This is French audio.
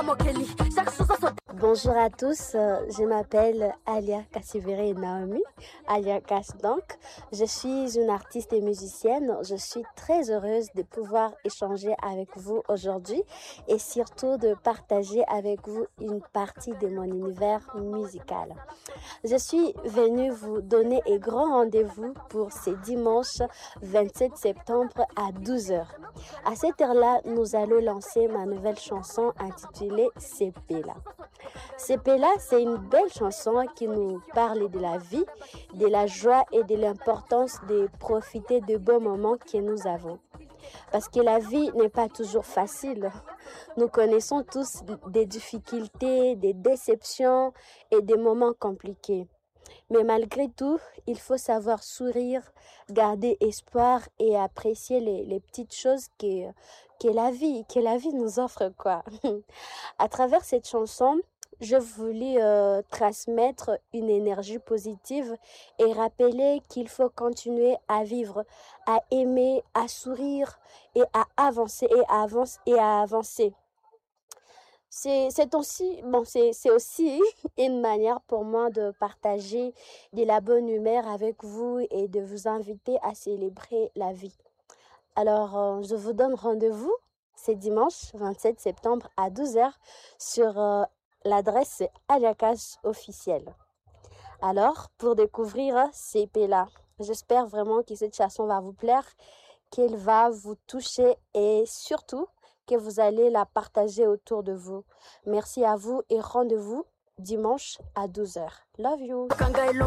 Bonjour à tous, je m'appelle Alia Kassivere Naomi, Alia Kass donc. Je suis une artiste et musicienne. Je suis très heureuse de pouvoir échanger avec vous aujourd'hui et surtout de partager avec vous une partie de mon univers musical. Je suis venue vous donner un grand rendez-vous pour ce dimanche 27 septembre à 12h. À cette heure-là, nous allons lancer ma nouvelle chanson intitulée Sepela. Sepela, c'est une belle chanson qui nous parle de la vie, de la joie et de l'importance de profiter des bons moments que nous avons. Parce que la vie n'est pas toujours facile. Nous connaissons tous des difficultés, des déceptions et des moments compliqués. Mais malgré tout, il faut savoir sourire, garder espoir et apprécier les petites choses que la vie nous offre, quoi. À travers cette chanson, je voulais transmettre une énergie positive et rappeler qu'il faut continuer à vivre, à aimer, à sourire et à avancer et à avancer. C'est aussi une manière pour moi de partager de la bonne humeur avec vous et de vous inviter à célébrer la vie. Alors, je vous donne rendez-vous ce dimanche 27 septembre à 12h sur l'adresse Alia Kass officielle. Alors, pour découvrir Sepela, j'espère vraiment que cette chanson va vous plaire, qu'elle va vous toucher et surtout que vous allez la partager autour de vous. Merci à vous et rendez-vous dimanche à 12h. Love you.